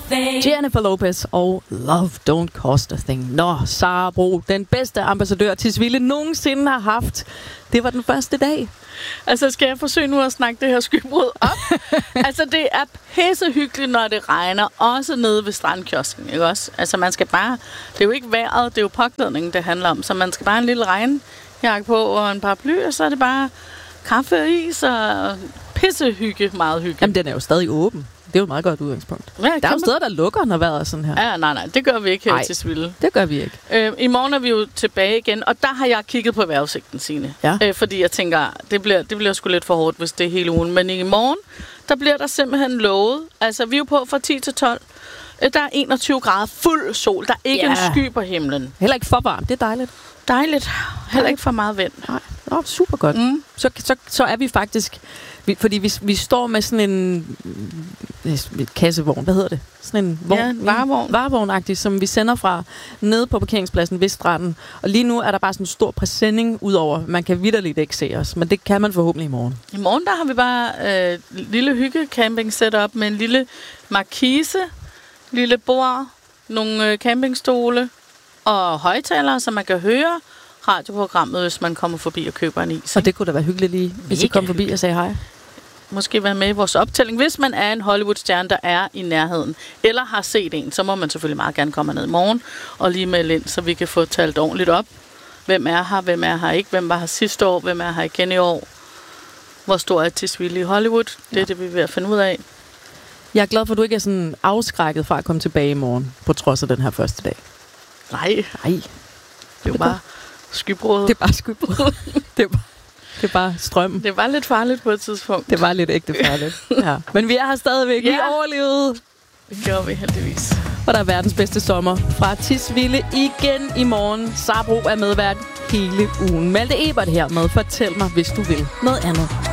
thing. Jennifer Lopez og Love Don't Cost a Thing. Nå, Sara Bro, den bedste ambassadør Tisvilde nogensinde har haft. Det var den første dag. Altså, skal jeg forsøge nu at snakke det her skybrud op? Altså, det er pissehyggeligt, når det regner. Også nede ved strandkiosken, ikke også? Altså, man skal bare... Det er jo ikke vejret, det er jo påklædningen, det handler om. Så man skal bare en lille regnjakke på og en paraply, og så er det bare kaffe og is og pissehygge, meget hygge. Jamen, den er jo stadig åben. Det er jo et meget godt udgangspunkt. Ja, der er jo steder, der lukker, når vejret er sådan her. Ja, nej, det gør vi ikke her til Tisvilde. Det gør vi ikke. I morgen er vi jo tilbage igen, og der har jeg kigget på vejrudsigten, Signe. Ja. Fordi jeg tænker, det bliver sgu lidt for hårdt, hvis det er hele ugen. Men i morgen, der bliver der simpelthen lovet. Altså, vi er jo på fra 10 til 12. Der er 21 grader, fuld sol. Der er ikke en sky på himlen. Heller ikke for varmt, det er dejligt. Dejligt. Heller ikke for meget vind. Nej, super godt. Så er vi faktisk... Fordi vi står med sådan en kassevogn, hvad hedder det? Sådan en vogn, en varevogn. Varevognagtig, som vi sender fra nede på parkeringspladsen ved stranden. Og lige nu er der bare sådan en stor præsending udover. Man kan vitterligt ikke se os, men det kan man forhåbentlig i morgen. I morgen der har vi bare lille hygge camping setup med en lille markise, lille bord, nogle campingstole og højtalere, så man kan høre radioprogrammet, hvis man kommer forbi og køber en is. Og det kunne da være hyggeligt lige, hvis I kom forbi og sagde hej. Måske være med i vores optælling. Hvis man er en Hollywood-stjerne, der er i nærheden, eller har set en, så må man selvfølgelig meget gerne komme ned i morgen og lige melde ind, så vi kan få talt ordentligt op. Hvem er her, hvem er her ikke, hvem var her sidste år, hvem er her igen i år. Hvor stor er Tisvilde i Hollywood? Det er det, vi er ved at finde ud af. Jeg er glad for, at du ikke er sådan afskrækket fra at komme tilbage i morgen, på trods af den her første dag. Nej. Det er jo bare skybrud. Det er bare skybrud. Det er bare strømmen. Det var lidt farligt på et tidspunkt. Det var lidt ægte farligt. Ja. Men vi er her stadigvæk. Vi overlevede. Det gjorde vi heldigvis. Og der er verdens bedste sommer fra Tisvilde igen i morgen. Sara Bro er medvært hele ugen. Malte Ebert her med. Fortæl mig, hvis du vil noget andet.